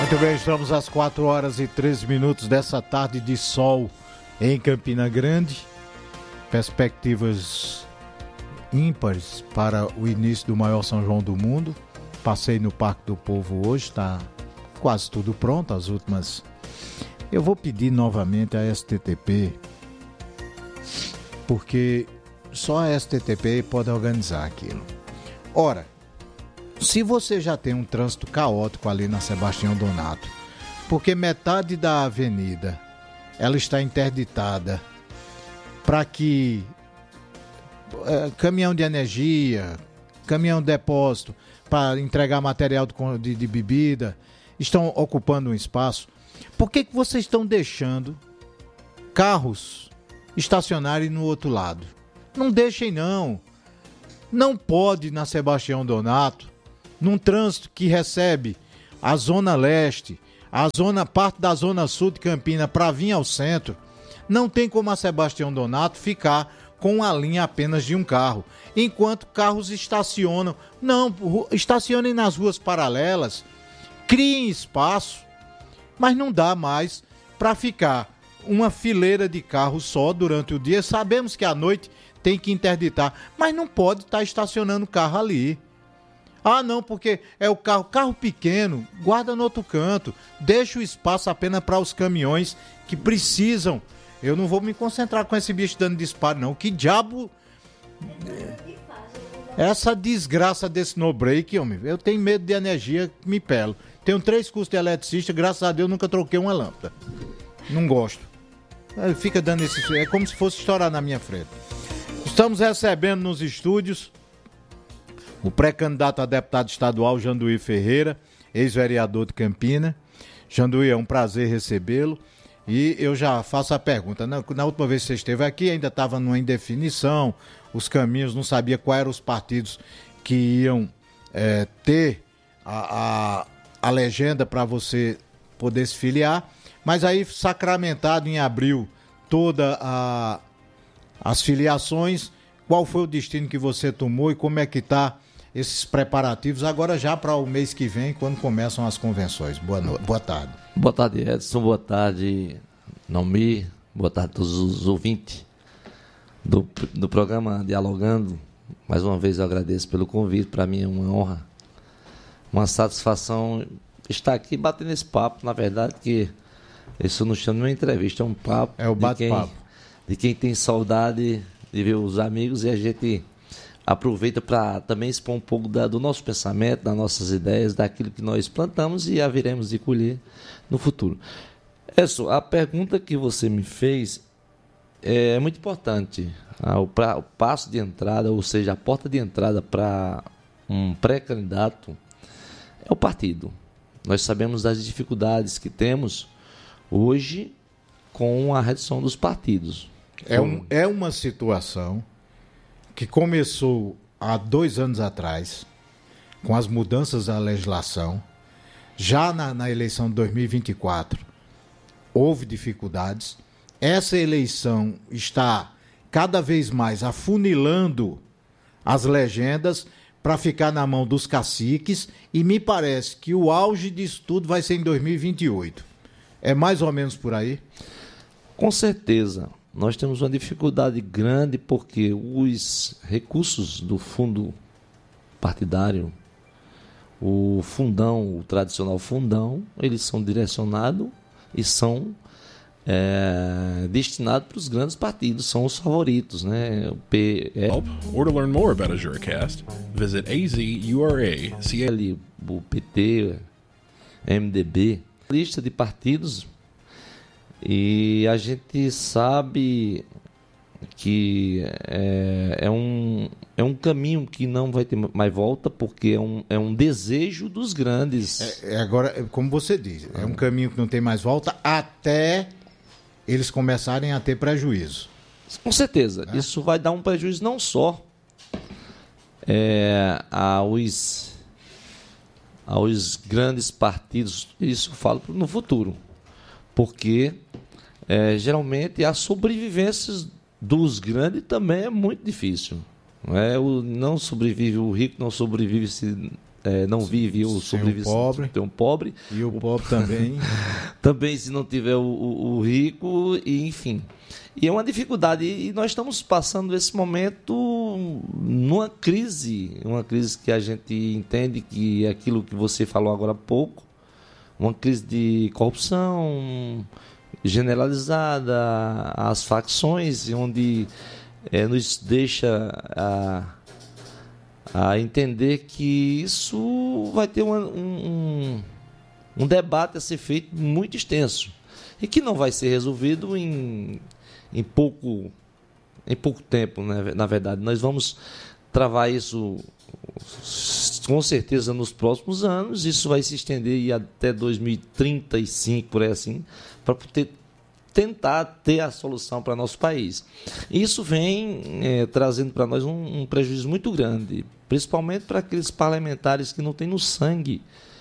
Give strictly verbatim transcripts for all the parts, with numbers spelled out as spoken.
Muito bem, estamos às quatro horas e treze minutos dessa tarde de sol em Campina Grande. Perspectivas ímpares para o início do maior São João do mundo. Passei no Parque do Povo hoje, está quase tudo pronto, as últimas. Eu vou pedir novamente a S T T P, porque só a S T T P pode organizar aquilo. Ora, se você já tem um trânsito caótico ali na Sebastião Donato, porque metade da avenida ela está interditada para que é, caminhão de energia, caminhão de depósito para entregar material de, de, de bebida estão ocupando um espaço, por que, que vocês estão deixando carros estacionarem no outro lado? Não deixem não. Não pode na Sebastião Donato, num trânsito que recebe a Zona Leste, a zona, parte da Zona Sul de Campina para vir ao centro, não tem como a Sebastião Donato ficar com a linha apenas de um carro, enquanto carros estacionam. Não, estacionem nas ruas paralelas, criem espaço, mas não dá mais para ficar uma fileira de carros só durante o dia. Sabemos que à noite tem que interditar, mas não pode estar estacionando carro ali. Ah, não, porque é o carro, carro pequeno, guarda no outro canto, deixa o espaço apenas para os caminhões que precisam. Eu não vou me concentrar com esse bicho dando disparo, não. Que diabo... Essa desgraça desse no-break, homem, eu tenho medo de energia, me pelo. Tenho três cursos de eletricista, graças a Deus nunca troquei uma lâmpada. Não gosto. Fica dando esse... É como se fosse estourar na minha frente. Estamos recebendo nos estúdios o pré-candidato a deputado estadual Janduí Ferreira, ex-vereador de Campina. Janduí, é um prazer recebê-lo. E eu já faço a pergunta. Na, na última vez que você esteve aqui, ainda estava numa indefinição, os caminhos, não sabia quais eram os partidos que iam é, ter a, a, a legenda para você poder se filiar. Mas aí, sacramentado em abril, todas as filiações, qual foi o destino que você tomou e como é que está esses preparativos agora já para o mês que vem, quando começam as convenções? Boa, no... Boa tarde. Boa tarde, Edson. Boa tarde, Naomi. Boa tarde a todos os ouvintes do, do programa Dialogando. Mais uma vez eu agradeço pelo convite. Para mim é uma honra, uma satisfação estar aqui batendo esse papo. Na verdade, que isso não chama de uma entrevista, é um papo. É o bate-papo. De quem, de quem tem saudade de ver os amigos, e a gente aproveita para também expor um pouco da, do nosso pensamento, das nossas ideias, daquilo que nós plantamos e haveremos de colher no futuro. Edson, a pergunta que você me fez é muito importante. Ah, o, pra, o passo de entrada, ou seja, a porta de entrada para um pré-candidato é o partido. Nós sabemos das dificuldades que temos hoje com a redução dos partidos. É, um, é uma situação que começou há dois anos atrás, com as mudanças da legislação. Já na, na eleição de dois mil e vinte e quatro, houve dificuldades. Essa eleição está cada vez mais afunilando as legendas para ficar na mão dos caciques, e me parece que o auge disso tudo vai ser em dois mil e vinte e oito. É mais ou menos por aí? Com certeza. Nós temos uma dificuldade grande porque os recursos do fundo partidário, o fundão, o tradicional fundão, eles são direcionados e são é, destinados para os grandes partidos, são os favoritos, né? O P... É... Or to learn more about a Juracast, visit A Z U R A C L, o P T, M D B, lista de partidos. E a gente sabe que é, é, um, é um caminho que não vai ter mais volta, porque é um, é um desejo dos grandes. É, é agora, como você diz, é um caminho que não tem mais volta até eles começarem a ter prejuízo. Com certeza. É? Isso vai dar um prejuízo não só é, aos, aos grandes partidos, isso eu falo no futuro, porque é, geralmente a sobrevivência dos grandes também é muito difícil. Não, é? O, não sobrevive o rico, não sobrevive se é, não vive ou sobrevive pobre. Tem um pobre. E o pobre também. Também se não tiver o, o, o rico, e enfim. E é uma dificuldade. E nós estamos passando esse momento numa crise, uma crise que a gente entende que é aquilo que você falou agora há pouco, uma crise de corrupção generalizada, as facções, onde é, nos deixa a, a entender que isso vai ter uma, um, um debate a ser feito muito extenso e que não vai ser resolvido em, em, pouco, em pouco tempo, né? Na verdade. Nós vamos travar isso com certeza nos próximos anos, isso vai se estender até dois mil e trinta e cinco, por aí assim, para poder tentar ter a solução para nosso país. Isso vem é, trazendo para nós um, um prejuízo muito grande, principalmente para aqueles parlamentares que não têm no sangue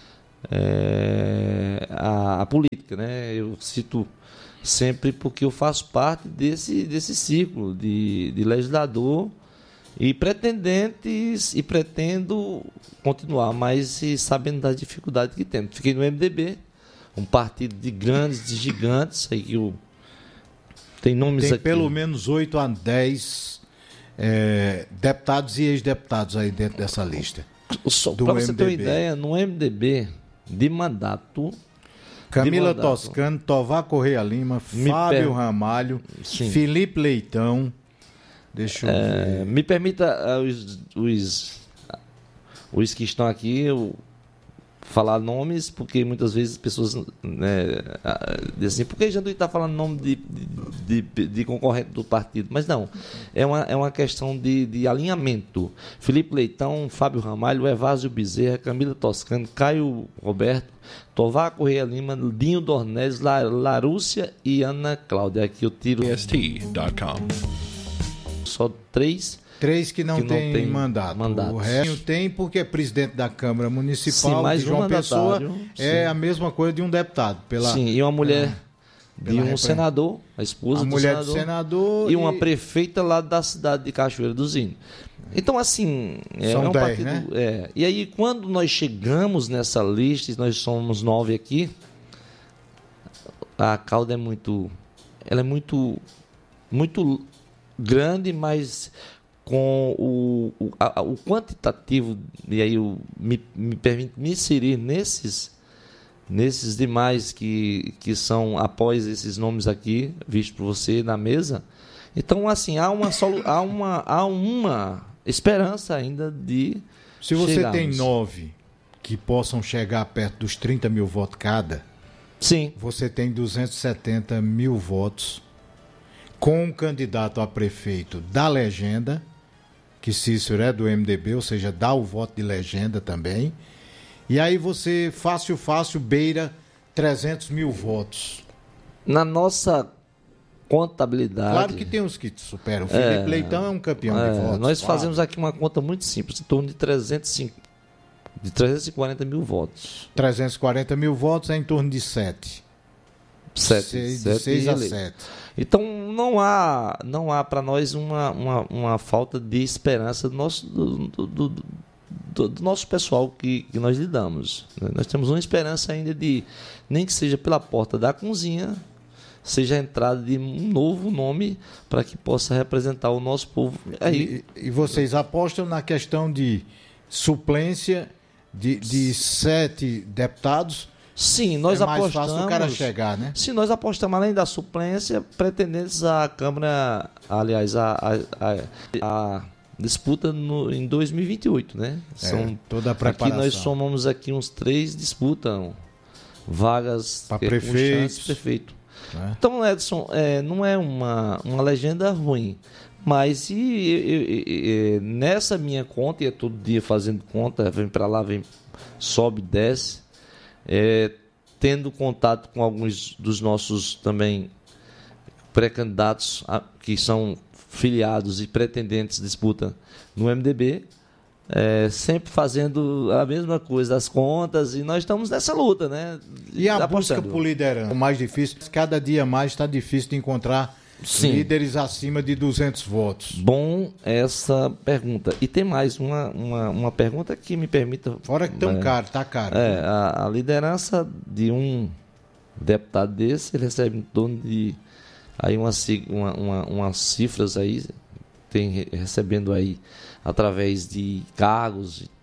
é, a, a política, né? Eu cito sempre porque eu faço parte desse, desse ciclo de, de legislador e pretendentes, e pretendo continuar, mas sabendo da dificuldade que temos. Fiquei no M D B, um partido de grandes, de gigantes, aí que eu... tem nomes tem aqui. Tem pelo menos oito a dez é, deputados e ex-deputados aí dentro dessa lista. Para você ter uma ideia, no M D B, de mandato... Camila de mandato, Toscano, Tovar Correia Lima, Fábio per... Ramalho, Sim. Felipe Leitão... Deixa eu é, ver. Me permita uh, os, os, os que estão aqui eu falar nomes, porque muitas vezes as pessoas né, dizem assim, por que Janduí está falando nome de, de, de, de concorrente do partido? Mas não, é uma, é uma questão de, de alinhamento. Felipe Leitão, Fábio Ramalho, Evásio Bezerra, Camila Toscano, Caio Roberto, Tovar Correia Lima, Dinho Dornelles, La, Larúcia e Ana Cláudia. Aqui eu tiro... E S T ponto com Só três. Três que não, que não tem, tem mandato. mandato. O resto tem porque é presidente da Câmara Municipal. Sim, mais de João um Pessoa sim. É a mesma coisa de um deputado. Pela, sim, e uma mulher pela, de um pela senador, a esposa a do mulher senador, do senador. E, E uma prefeita lá da cidade de Cachoeira do Zinho. Então, assim, é, São é um dez, partido. Né? É, e aí, quando nós chegamos nessa lista, e nós somos nove aqui, a cauda é muito. Ela é muito. Muito grande, mas com o, o, a, o quantitativo, e aí eu, me, me permite me inserir nesses, nesses demais que, que são após esses nomes aqui, vistos por você na mesa. Então, assim, há uma, há uma, há uma esperança ainda de Se você chegarmos. tem nove que possam chegar perto dos trinta mil votos cada, Sim. você tem duzentos e setenta mil votos com um candidato a prefeito da legenda, que Cícero é do M D B, ou seja, dá o voto de legenda também. E aí você, fácil, fácil, beira trezentos mil votos. Na nossa contabilidade... Claro que tem uns que superam. O Felipe é, Leitão é um campeão é, de votos. Nós claro. fazemos aqui uma conta muito simples, em torno de trezentos e cinquenta, de trezentos e quarenta mil votos. trezentos e quarenta mil votos é em torno de sete. Sete, seis, sete de seis a sete. Então não há, não há para nós uma, uma, uma falta de esperança do nosso, do, do, do, do nosso pessoal que, que nós lidamos. Nós temos uma esperança ainda de, nem que seja pela porta da cozinha, seja a entrada de um novo nome para que possa representar o nosso povo. Aí... E, e vocês apostam na questão de suplência de, de sete deputados? Sim, nós é mais apostamos. Fácil o cara chegar, né? Sim, nós apostamos além da suplência, pretendentes à Câmara, aliás, a, a, a, a disputa no, em dois mil e vinte e oito, né? É, São, toda a preparação. Aqui nós somamos aqui uns três disputam vagas para prefeito. prefeito. É. Então, Edson, é, não é uma, uma legenda ruim. Mas e, e, e, nessa minha conta, e é todo dia fazendo conta, vem para lá, vem, sobe, desce. É, tendo contato com alguns dos nossos também pré-candidatos a, que são filiados e pretendentes disputa no M D B, é, sempre fazendo a mesma coisa, as contas, e nós estamos nessa luta, né? E a apostando. busca por liderança, o mais difícil, cada dia mais está difícil de encontrar Sim. Líderes acima de duzentos votos. Bom essa pergunta. E tem mais uma, uma, uma pergunta que me permita... Fora que tão é, caro, tá caro. É, a, a liderança de um deputado desse, ele recebe em torno de aí umas, uma, uma, umas cifras aí, tem recebendo aí através de cargos